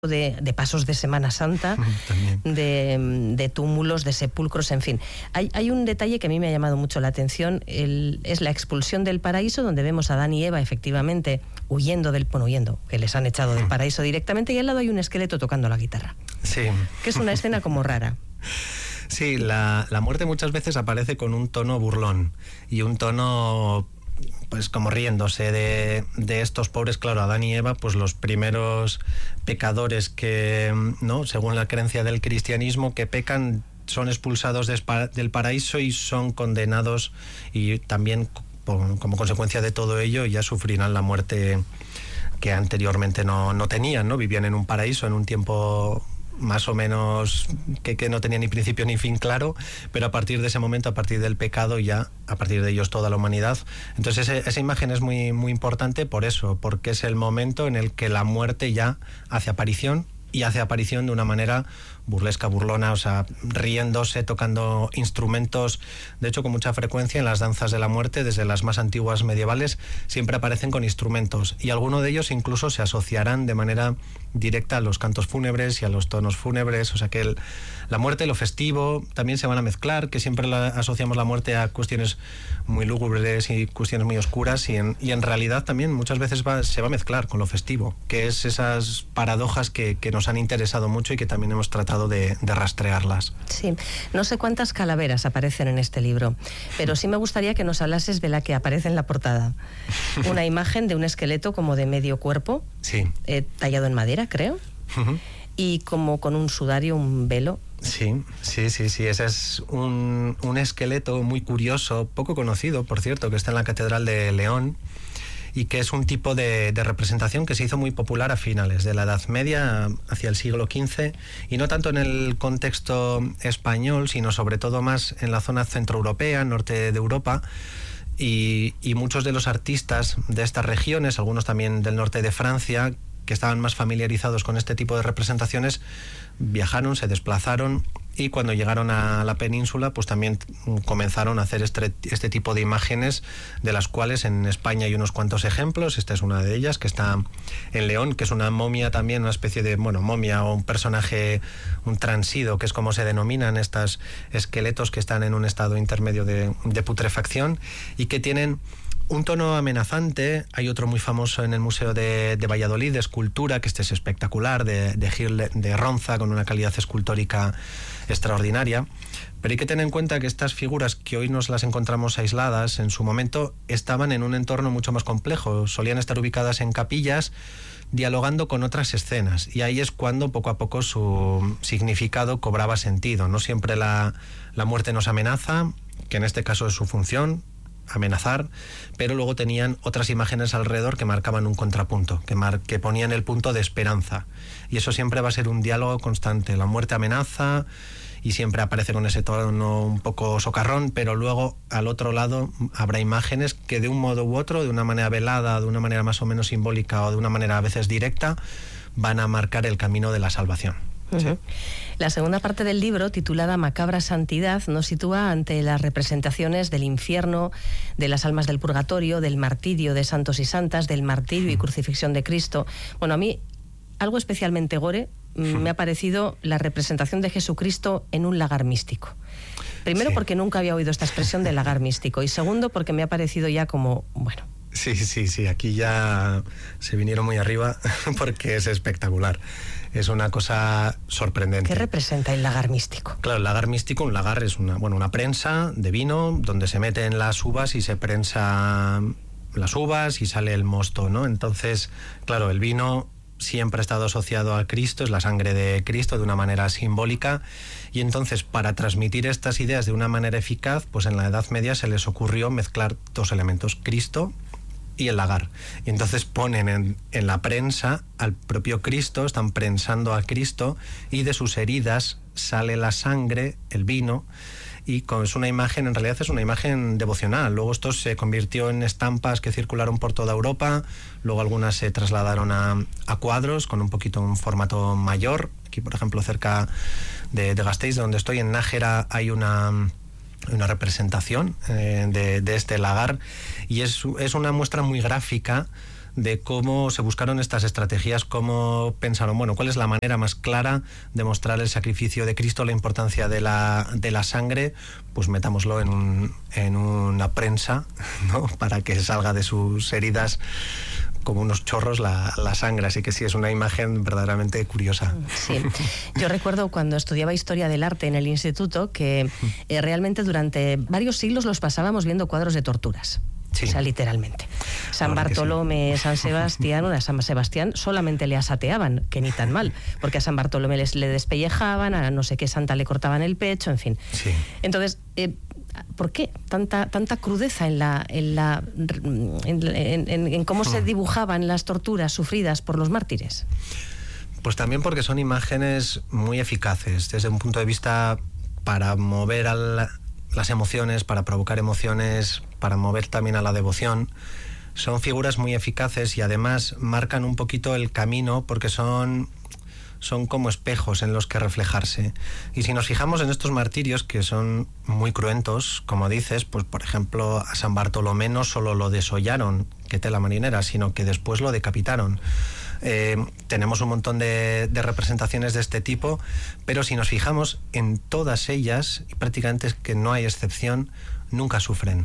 de pasos de Semana Santa, de túmulos, de sepulcros, en fin. Hay un detalle que a mí me ha llamado mucho la atención, es la expulsión del paraíso, donde vemos a Adán y Eva efectivamente huyendo, que les han echado del paraíso directamente, y al lado hay un esqueleto tocando la guitarra. Sí. Que es una escena como rara. Sí, la muerte muchas veces aparece con un tono burlón y un tono, pues como riéndose de estos pobres, claro, Adán y Eva, pues los primeros pecadores que, ¿no?, según la creencia del cristianismo, que pecan, son expulsados del paraíso y son condenados, y también como consecuencia de todo ello ya sufrirán la muerte que anteriormente no tenían, ¿no? Vivían en un paraíso en un tiempo más o menos que no tenía ni principio ni fin claro, pero a partir de ese momento, a partir del pecado, ya a partir de ellos toda la humanidad. Entonces esa imagen es muy, muy importante por eso, porque es el momento en el que la muerte ya hace aparición, y hace aparición de una manera burlesca, burlona, o sea, riéndose, tocando instrumentos. De hecho, con mucha frecuencia en las danzas de la muerte, desde las más antiguas medievales, siempre aparecen con instrumentos, y algunos de ellos incluso se asociarán de manera directa a los cantos fúnebres y a los tonos fúnebres. O sea que la muerte, lo festivo, también se van a mezclar, que siempre asociamos la muerte a cuestiones muy lúgubres y cuestiones muy oscuras, y en realidad también muchas veces se va a mezclar con lo festivo, que es esas paradojas que nos han interesado mucho y que también hemos tratado de rastrearlas. Sí, no sé cuántas calaveras aparecen en este libro, pero sí me gustaría que nos hablases de la que aparece en la portada. Una imagen de un esqueleto como de medio cuerpo, sí, tallado en madera, creo, y como con un sudario, un velo. Sí. Ese es un esqueleto muy curioso, poco conocido, por cierto, que está en la Catedral de León, y que es un tipo de representación que se hizo muy popular a finales de la Edad Media, hacia el siglo XV, y no tanto en el contexto español, sino sobre todo más en la zona centroeuropea, norte de Europa, y muchos de los artistas de estas regiones, algunos también del norte de Francia, que estaban más familiarizados con este tipo de representaciones, viajaron, se desplazaron, y cuando llegaron a la península, pues también comenzaron a hacer este tipo de imágenes, de las cuales en España hay unos cuantos ejemplos. Esta es una de ellas, que está en León, que es una momia también, una especie de, momia o un personaje, un transido, que es como se denominan estos esqueletos que están en un estado intermedio de putrefacción y que tienen un tono amenazante. Hay otro muy famoso en el Museo de Valladolid, de escultura, que este es espectacular, de Gil de Ronza, con una calidad escultórica extraordinaria. Pero hay que tener en cuenta que estas figuras, que hoy nos las encontramos aisladas, en su momento estaban en un entorno mucho más complejo. Solían estar ubicadas en capillas, dialogando con otras escenas, y ahí es cuando poco a poco su significado cobraba sentido. No siempre la muerte nos amenaza, que en este caso es su función, amenazar, pero luego tenían otras imágenes alrededor que marcaban un contrapunto, que ponían el punto de esperanza, y eso siempre va a ser un diálogo constante. La muerte amenaza y siempre aparece con ese tono un poco socarrón, pero luego al otro lado habrá imágenes que de un modo u otro, de una manera velada, de una manera más o menos simbólica o de una manera a veces directa, van a marcar el camino de la salvación. Sí. La segunda parte del libro, titulada Macabra Santidad, nos sitúa ante las representaciones del infierno, de las almas del purgatorio, del martirio de santos y santas, del martirio y crucifixión de Cristo. Bueno, a mí algo especialmente gore me ha parecido la representación de Jesucristo en un lagar místico. Primero, porque nunca había oído esta expresión de lagar místico, y segundo, porque me ha parecido ya como, bueno... Sí, aquí ya se vinieron muy arriba porque es espectacular. Es una cosa sorprendente. ¿Qué representa el lagar místico? Claro, el lagar místico, un lagar es una prensa de vino donde se meten las uvas y se prensa las uvas y sale el mosto, ¿no? Entonces, claro, el vino siempre ha estado asociado a Cristo, es la sangre de Cristo de una manera simbólica, y entonces para transmitir estas ideas de una manera eficaz, pues en la Edad Media se les ocurrió mezclar dos elementos, Cristo y el lagar, y entonces ponen en la prensa al propio Cristo, están prensando a Cristo, y de sus heridas sale la sangre, el vino, y es una imagen, en realidad es una imagen devocional. Luego esto se convirtió en estampas que circularon por toda Europa, luego algunas se trasladaron a cuadros con un formato mayor. Aquí, por ejemplo, cerca de Gasteiz, donde estoy, en Nájera, hay una representación de este lagar, y es una muestra muy gráfica de cómo se buscaron estas estrategias, cómo pensaron, bueno, cuál es la manera más clara de mostrar el sacrificio de Cristo, la importancia de la sangre, pues metámoslo en una prensa, ¿no? Para que salga de sus heridas como unos chorros la sangre, así que sí, es una imagen verdaderamente curiosa. Sí, yo recuerdo cuando estudiaba Historia del Arte en el instituto que realmente durante varios siglos los pasábamos viendo cuadros de torturas. Sí. O sea, literalmente. San Bartolomé, sí. San Sebastián, a San Sebastián solamente le asateaban, que ni tan mal, porque a San Bartolomé le despellejaban, a no sé qué santa le cortaban el pecho, en fin. Sí. Entonces, ¿por qué tanta crudeza en cómo se dibujaban las torturas sufridas por los mártires? Pues también porque son imágenes muy eficaces desde un punto de vista para mover las emociones, para provocar emociones, para mover también a la devoción. Son figuras muy eficaces y además marcan un poquito el camino porque son como espejos en los que reflejarse. Y si nos fijamos en estos martirios, que son muy cruentos, como dices, pues por ejemplo a San Bartolomé no solo lo desollaron, que tela marinera, sino que después lo decapitaron. Tenemos un montón de representaciones de este tipo, pero si nos fijamos en todas ellas, y prácticamente es que no hay excepción, nunca sufren.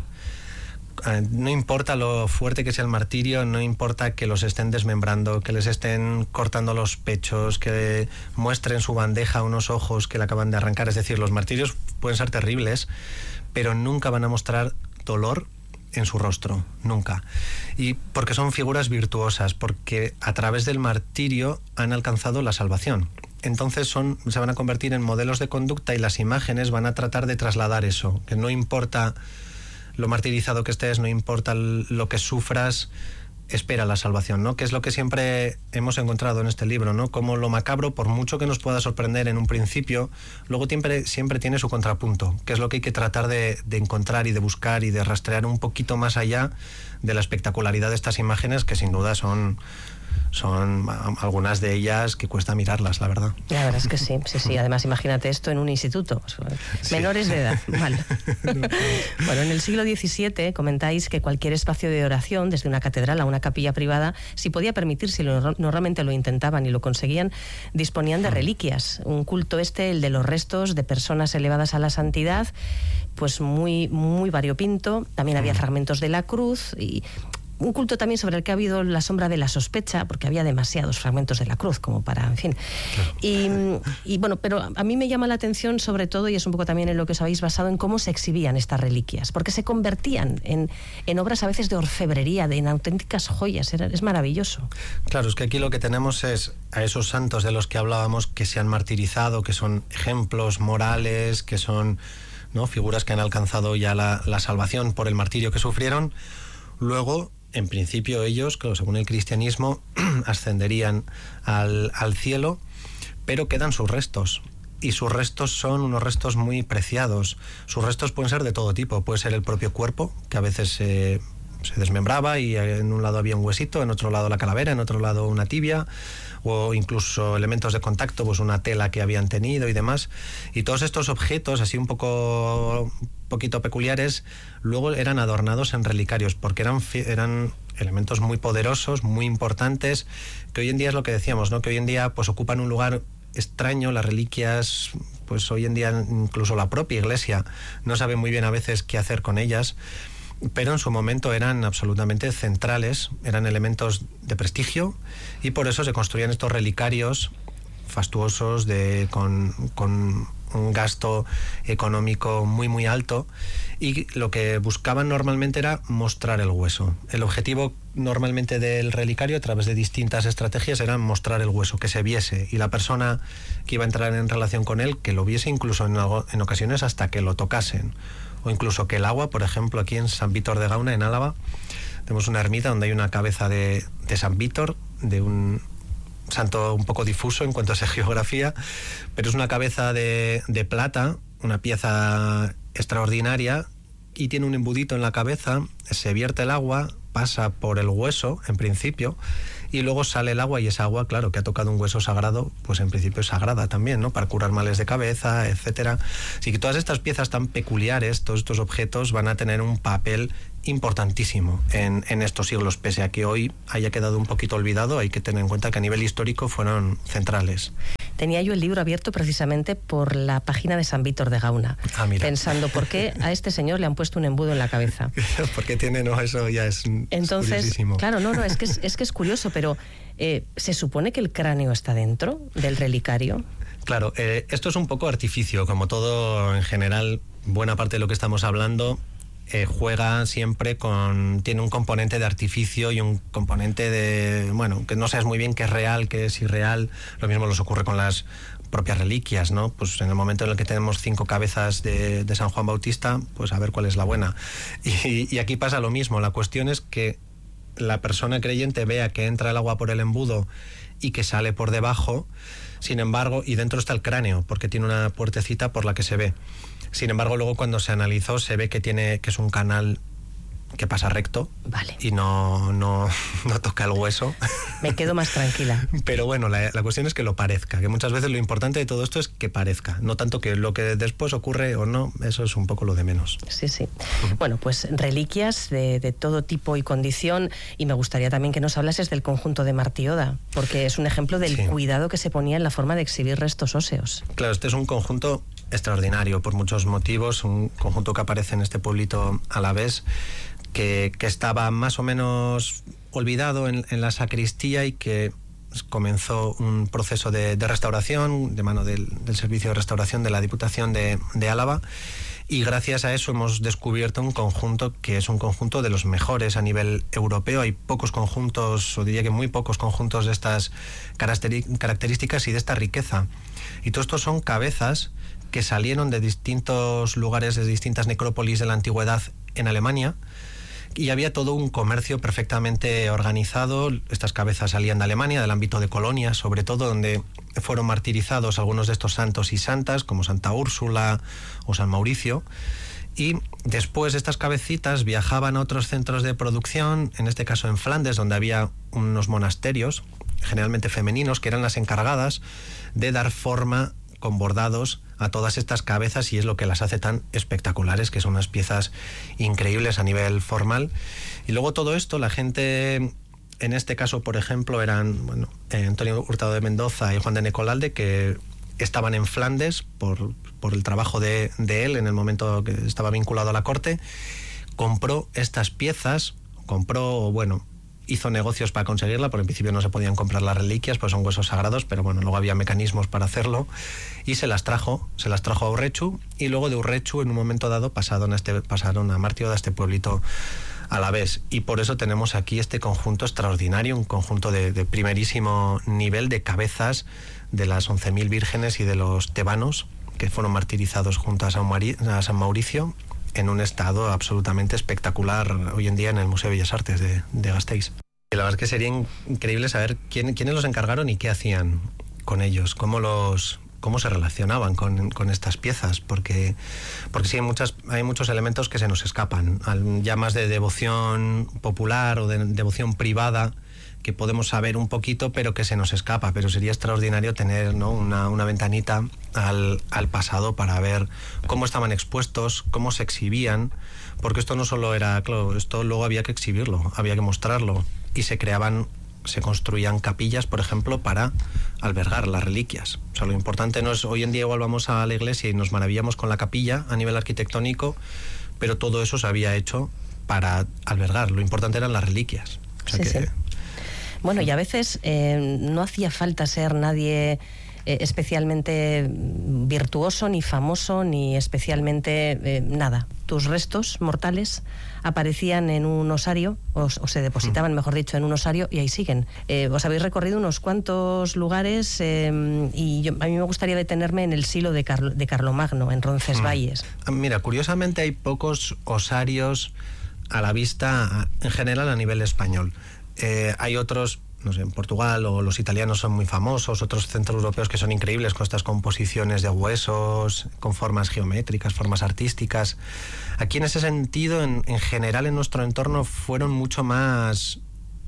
No importa lo fuerte que sea el martirio, no importa que los estén desmembrando, que les estén cortando los pechos, que muestren su bandeja unos ojos que le acaban de arrancar. Es decir, los martirios pueden ser terribles, pero nunca van a mostrar dolor en su rostro, nunca. Y porque son figuras virtuosas, porque a través del martirio han alcanzado la salvación. Entonces se van a convertir en modelos de conducta y las imágenes van a tratar de trasladar eso, que no importa lo martirizado que estés, no importa lo que sufras, espera la salvación, ¿no? Que es lo que siempre hemos encontrado en este libro, ¿no? Como lo macabro, por mucho que nos pueda sorprender en un principio, luego siempre tiene su contrapunto, que es lo que hay que tratar de encontrar y de buscar y de rastrear un poquito más allá de la espectacularidad de estas imágenes, que sin duda son algunas de ellas que cuesta mirarlas, la verdad. La verdad es que sí, sí, sí. Además, imagínate esto en un instituto. Menores de edad. Vale. Bueno, en el siglo XVII comentáis que cualquier espacio de oración, desde una catedral a una capilla privada, si podía permitírselo, normalmente lo intentaban y lo conseguían, disponían de reliquias. Un culto el de los restos de personas elevadas a la santidad, pues muy, muy variopinto. También había fragmentos de la cruz y un culto también sobre el que ha habido la sombra de la sospecha, porque había demasiados fragmentos de la cruz como para, en fin. Claro. Y bueno, pero a mí me llama la atención sobre todo, y es un poco también en lo que os habéis basado, en cómo se exhibían estas reliquias, porque se convertían en obras a veces de orfebrería, en auténticas joyas. Es maravilloso. Claro, es que aquí lo que tenemos es a esos santos de los que hablábamos que se han martirizado, que son ejemplos morales, que son, ¿no?, figuras que han alcanzado ya la salvación por el martirio que sufrieron. Luego, en principio ellos, claro, según el cristianismo, ascenderían al cielo, pero quedan sus restos. Y sus restos son unos restos muy preciados. Sus restos pueden ser de todo tipo. Puede ser el propio cuerpo, que a veces se desmembraba y en un lado había un huesito, en otro lado la calavera, en otro lado una tibia, o incluso elementos de contacto, pues una tela que habían tenido y demás. Y todos estos objetos, así un poquito peculiares, luego eran adornados en relicarios, porque eran elementos muy poderosos, muy importantes, que hoy en día es lo que decíamos, ¿no? Que hoy en día pues ocupan un lugar extraño. Las reliquias, pues hoy en día incluso la propia Iglesia no sabe muy bien a veces qué hacer con ellas, pero en su momento eran absolutamente centrales, eran elementos de prestigio, y por eso se construían estos relicarios fastuosos con un gasto económico muy muy alto, y lo que buscaban normalmente era mostrar el hueso. El objetivo normalmente del relicario, a través de distintas estrategias, era mostrar el hueso, que se viese, y la persona que iba a entrar en relación con él, que lo viese, incluso en ocasiones hasta que lo tocasen, o incluso que el agua. Por ejemplo, aquí en San Vítor de Gauna, en Álava, tenemos una ermita donde hay una cabeza de San Vítor, de un santo un poco difuso en cuanto a su geografía, pero es una cabeza de plata, una pieza extraordinaria, y tiene un embudito en la cabeza. Se vierte el agua, pasa por el hueso, en principio, y luego sale el agua, y esa agua, claro, que ha tocado un hueso sagrado, pues en principio es sagrada también, ¿no? Para curar males de cabeza, etcétera. Así que todas estas piezas tan peculiares, todos estos objetos van a tener un papel importantísimo en estos siglos, pese a que hoy haya quedado un poquito olvidado. Hay que tener en cuenta que a nivel histórico fueron centrales. Tenía yo el libro abierto precisamente por la página de San Víctor de Gauna, pensando por qué a este señor le han puesto un embudo en la cabeza. Porque tiene, no, eso ya es curiosísimo. Claro, es que es curioso, pero ¿se supone que el cráneo está dentro del relicario? Claro, esto es un poco artificio, como todo en general, buena parte de lo que estamos hablando. Juega siempre tiene un componente de artificio y un componente de, que no sabes muy bien qué es real, qué es irreal. Lo mismo nos ocurre con las propias reliquias, ¿no? Pues en el momento en el que tenemos 5 cabezas de San Juan Bautista, pues a ver cuál es la buena. Y aquí pasa lo mismo. La cuestión es que la persona creyente vea que entra el agua por el embudo y que sale por debajo, sin embargo, y dentro está el cráneo, porque tiene una puertecita por la que se ve. Sin embargo, luego cuando se analizó se ve que es un canal que pasa recto, vale, y no toca el hueso. Me quedo más tranquila. Pero bueno, la cuestión es que lo parezca, que muchas veces lo importante de todo esto es que parezca, no tanto que lo que después ocurre o no, eso es un poco lo de menos. Sí. Bueno, pues reliquias de todo tipo y condición, y me gustaría también que nos hablases del conjunto de Martí-Oda, porque es un ejemplo del cuidado que se ponía en la forma de exhibir restos óseos. Claro, este es un conjunto extraordinario por muchos motivos, un conjunto que aparece en este pueblito alavés, que estaba más o menos olvidado en la sacristía, y que comenzó un proceso de restauración de mano del Servicio de Restauración de la Diputación de Álava, y gracias a eso hemos descubierto un conjunto que es un conjunto de los mejores a nivel europeo. Hay pocos conjuntos, o diría que muy pocos conjuntos de estas características y de esta riqueza. Y todo esto son cabezas que salieron de distintos lugares, de distintas necrópolis de la antigüedad en Alemania, y había todo un comercio perfectamente organizado. Estas cabezas salían de Alemania, del ámbito de colonias, sobre todo, donde fueron martirizados algunos de estos santos y santas, como Santa Úrsula o San Mauricio, y después estas cabecitas viajaban a otros centros de producción, en este caso en Flandes, donde había unos monasterios, generalmente femeninos, que eran las encargadas de dar forma con bordados a todas estas cabezas, y es lo que las hace tan espectaculares, que son unas piezas increíbles a nivel formal. Y luego todo esto, la gente, en este caso, por ejemplo, eran Antonio Hurtado de Mendoza y Juan de Necolalde, que estaban en Flandes por el trabajo de él en el momento que estaba vinculado a la corte. Compró estas piezas, hizo negocios para conseguirla, porque en principio no se podían comprar las reliquias, pues son huesos sagrados, pero luego había mecanismos para hacerlo, y se las trajo a Urrechu, y luego de Urrechu en un momento dado pasaron a Martí-Oda, a este pueblito alavés, y por eso tenemos aquí este conjunto extraordinario, un conjunto de primerísimo nivel, de cabezas de las 11.000 vírgenes y de los tebanos que fueron martirizados junto a San Mauricio, en un estado absolutamente espectacular hoy en día en el Museo de Bellas Artes de Gasteiz. Y la verdad es que sería increíble saber quiénes los encargaron y qué hacían con ellos, cómo se relacionaban con estas piezas, porque sí, hay muchos elementos que se nos escapan, ya más de devoción popular o de devoción privada, que podemos saber un poquito, pero que se nos escapa. Pero sería extraordinario tener, ¿no?, una ventanita al pasado para ver cómo estaban expuestos, cómo se exhibían, porque esto no solo era, claro, esto luego había que exhibirlo, había que mostrarlo, y se construían capillas, por ejemplo, para albergar las reliquias. O sea, lo importante no es, hoy en día igual vamos a la iglesia y nos maravillamos con la capilla a nivel arquitectónico, pero todo eso se había hecho para albergar. Lo importante eran las reliquias. O sea, sí. Bueno, y a veces no hacía falta ser nadie especialmente virtuoso, ni famoso, ni especialmente nada. Tus restos mortales aparecían en un osario, o se depositaban, mejor dicho, en un osario, y ahí siguen. Os habéis recorrido unos cuantos lugares, y a mí me gustaría detenerme en el silo de Carlomagno, en Roncesvalles. Mira, curiosamente hay pocos osarios a la vista, en general, a nivel español. Hay otros no sé, en Portugal, o los italianos son muy famosos, otros centroeuropeos que son increíbles con estas composiciones de huesos, con formas geométricas, formas artísticas. Aquí en ese sentido, en general en nuestro entorno, fueron mucho más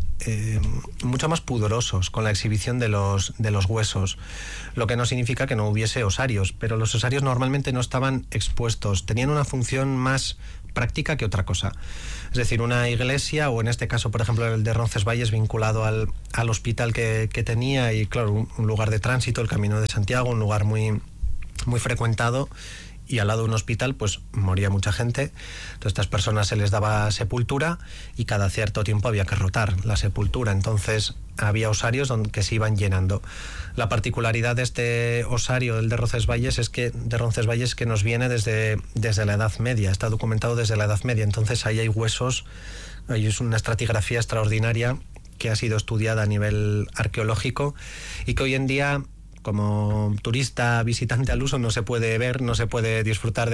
pudorosos con la exhibición de los huesos, lo que no significa que no hubiese osarios, pero los osarios normalmente no estaban expuestos, tenían una función más práctica que otra cosa. Es decir, una iglesia, o en este caso, por ejemplo, el de Roncesvalles, vinculado al hospital que tenía, y claro, un lugar de tránsito, el Camino de Santiago, un lugar muy, muy frecuentado, y al lado de un hospital pues moría mucha gente. Entonces a estas personas se les daba sepultura y cada cierto tiempo había que rotar la sepultura, entonces había osarios que se iban llenando. La particularidad de este osario, el de Roncesvalles, es que nos viene desde la Edad Media, está documentado desde la Edad Media, entonces ahí hay huesos, ahí es una estratigrafía extraordinaria que ha sido estudiada a nivel arqueológico y que hoy en día, como turista visitante al uso, no se puede ver, no se puede disfrutar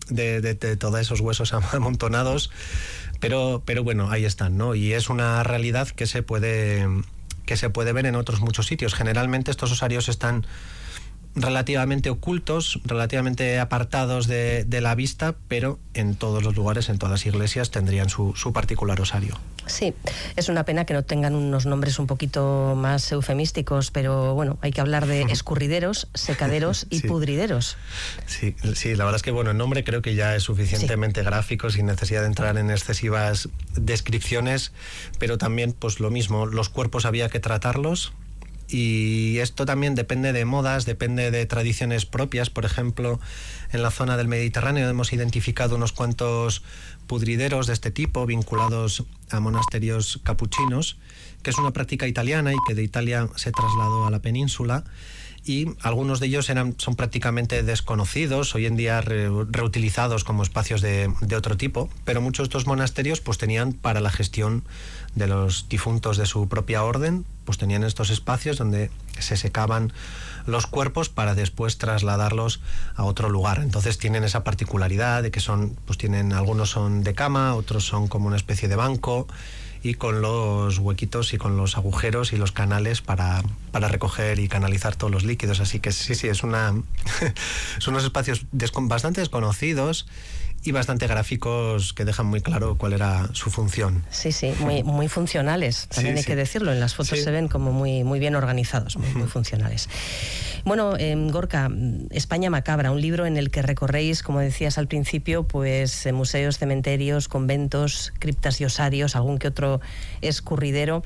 de todos esos huesos amontonados, pero bueno, ahí están, ¿no? Y es una realidad que se puede ver en otros muchos sitios. Generalmente estos osarios están relativamente ocultos, relativamente apartados de la vista, pero en todos los lugares, en todas las iglesias, tendrían su particular osario. Sí, es una pena que no tengan unos nombres un poquito más eufemísticos, pero bueno, hay que hablar de escurrideros, secaderos y pudrideros. Sí, la verdad es que bueno, el nombre creo que ya es suficientemente gráfico, sin necesidad de entrar en excesivas descripciones, pero también pues lo mismo, los cuerpos había que tratarlos. Y esto también depende de modas, depende de tradiciones propias. Por ejemplo, en la zona del Mediterráneo hemos identificado unos cuantos pudrideros de este tipo vinculados a monasterios capuchinos, que es una práctica italiana y que de Italia se trasladó a la península, y algunos de ellos son prácticamente desconocidos, hoy en día reutilizados como espacios de otro tipo, pero muchos de estos monasterios pues tenían, para la gestión de los difuntos de su propia orden, pues tenían estos espacios donde se secaban los cuerpos para después trasladarlos a otro lugar. Entonces tienen esa particularidad de que algunos son de cama, otros son como una especie de banco, y con los huequitos y con los agujeros y los canales para recoger y canalizar todos los líquidos. Así que sí, son unos espacios bastante desconocidos y bastante gráficos, que dejan muy claro cuál era su función. Sí, muy funcionales, también hay que decirlo. En las fotos se ven como muy bien organizados, muy funcionales. Bueno, Gorka, España Macabra, un libro en el que recorréis, como decías al principio, pues museos, cementerios, conventos, criptas y osarios, algún que otro escurridero,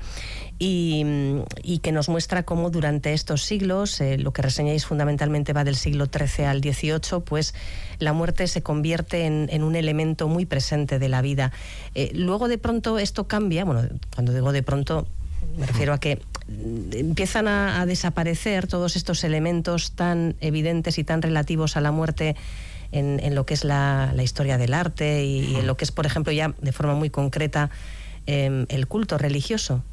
y que nos muestra cómo durante estos siglos, lo que reseñáis fundamentalmente va del siglo XIII al XVIII, pues la muerte se convierte en un elemento muy presente de la vida. Luego de pronto esto cambia, bueno, cuando digo de pronto me refiero a que empiezan a desaparecer todos estos elementos tan evidentes y tan relativos a la muerte en lo que es la historia del arte y en lo que es, por ejemplo, ya de forma muy concreta, el culto religioso.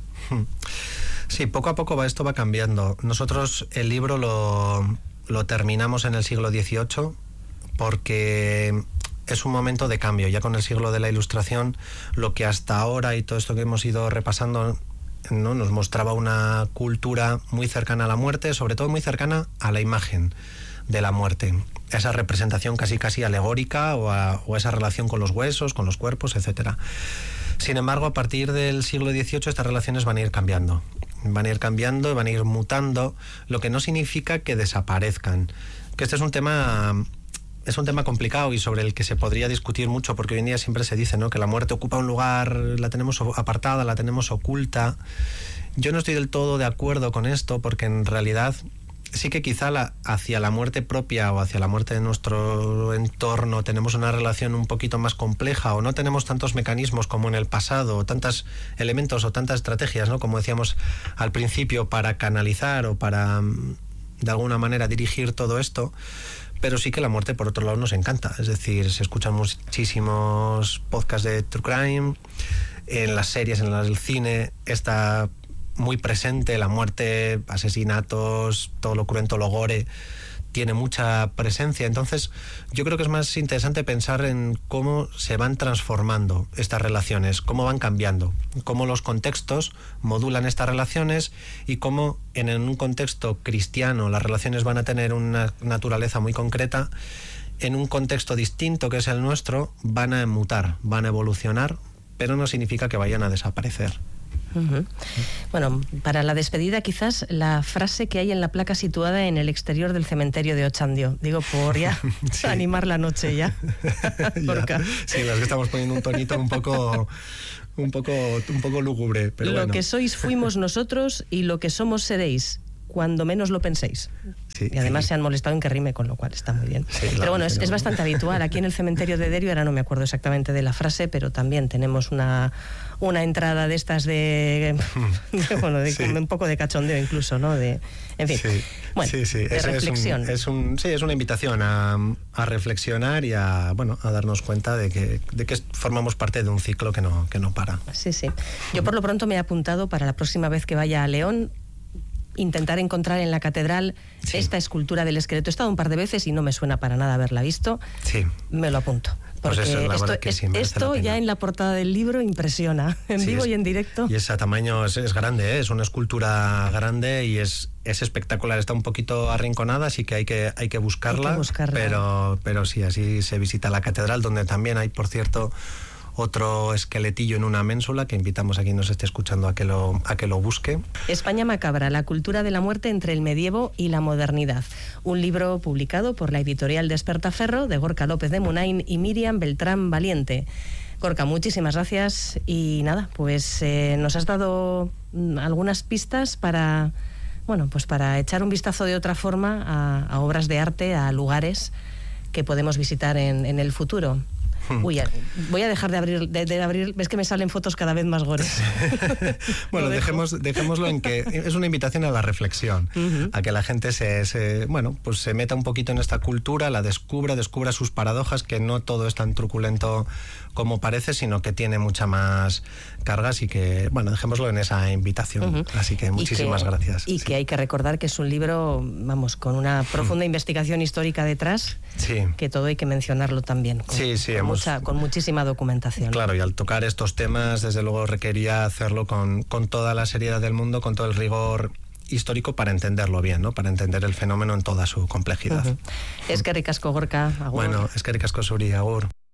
Sí, poco a poco esto va cambiando. Nosotros el libro lo terminamos en el siglo XVIII porque es un momento de cambio. Ya con el siglo de la Ilustración, lo que hasta ahora y todo esto que hemos ido repasando, ¿no?, nos mostraba una cultura muy cercana a la muerte, sobre todo muy cercana a la imagen de la muerte, esa representación casi alegórica o esa relación con los huesos, con los cuerpos, etcétera. Sin embargo, a partir del siglo XVIII estas relaciones van a ir cambiando, van a ir mutando, lo que no significa que desaparezcan. Que este es un tema complicado y sobre el que se podría discutir mucho, porque hoy en día siempre se dice, ¿no?, que la muerte ocupa un lugar, la tenemos apartada, la tenemos oculta. Yo no estoy del todo de acuerdo con esto, porque en realidad sí que quizá hacia la muerte propia o hacia la muerte de nuestro entorno tenemos una relación un poquito más compleja, o no tenemos tantos mecanismos como en el pasado, o tantos elementos o tantas estrategias, ¿no?, como decíamos al principio, para canalizar o para de alguna manera dirigir todo esto. Pero sí que la muerte, por otro lado, nos encanta. Es decir, se escuchan muchísimos podcasts de True Crime, en las series, en el cine, está muy presente la muerte, asesinatos, todo lo cruento, lo gore, tiene mucha presencia. Entonces, yo creo que es más interesante pensar en cómo se van transformando estas relaciones, cómo van cambiando, cómo los contextos modulan estas relaciones y cómo en un contexto cristiano las relaciones van a tener una naturaleza muy concreta. En un contexto distinto que es el nuestro, van a mutar, van a evolucionar, pero no significa que vayan a desaparecer. Uh-huh. Bueno, para la despedida quizás la frase que hay en la placa situada en el exterior del cementerio de Otxandio. Digo, por ya sí. Animar la noche ya. Ya. Sí, las que estamos poniendo un tonito un poco lúgubre. Pero lo bueno. que sois fuimos nosotros y lo que somos seréis, cuando menos lo penséis. Sí, y además se han molestado en que rime, con lo cual está muy bien. Sí, pero bueno, es bastante habitual. Aquí en el cementerio de Derio, ahora no me acuerdo exactamente de la frase, pero también tenemos una entrada de estas de un poco de cachondeo incluso, ¿no? En fin, bueno, de reflexión. Es una invitación a reflexionar y a darnos cuenta de que formamos parte de un ciclo que no para. Sí. Yo por lo pronto me he apuntado para la próxima vez que vaya a León, intentar encontrar en la catedral esta escultura del esqueleto. He estado un par de veces y no me suena para nada haberla visto. Sí. Me lo apunto. Porque pues esto ya en la portada del libro impresiona, en vivo y en directo. Y ese tamaño es grande, es una escultura grande y es espectacular. Está un poquito arrinconada, así que hay que buscarla. Pero sí, así se visita la catedral, donde también hay, por cierto, otro esqueletillo en una ménsula que invitamos a quien nos esté escuchando a que lo busque. España macabra, la cultura de la muerte entre el medievo y la modernidad. Un libro publicado por la editorial Despertaferro de Gorka López de Munain y Miriam Beltrán Valiente. Gorka, muchísimas gracias y nada, pues nos has dado algunas pistas para echar un vistazo de otra forma a obras de arte, a lugares que podemos visitar en el futuro. Uy, voy a dejar de abrir, ves que me salen fotos cada vez más gores. Bueno, dejémoslo en que es una invitación a la reflexión, a que la gente se meta un poquito en esta cultura, la descubra sus paradojas, que no todo es tan truculento como parece, sino que tiene mucha más cargas y que, dejémoslo en esa invitación. Así que muchísimas gracias. Y que hay que recordar que es un libro, con una profunda investigación histórica detrás, que todo hay que mencionarlo también. Con muchísima documentación. Claro, y al tocar estos temas, desde luego requería hacerlo con toda la seriedad del mundo, con todo el rigor histórico para entenderlo bien, ¿no? Para entender el fenómeno en toda su complejidad. Eskerrik asko, Gorka. Agur. Bueno, eskerrik asko zuri, agur.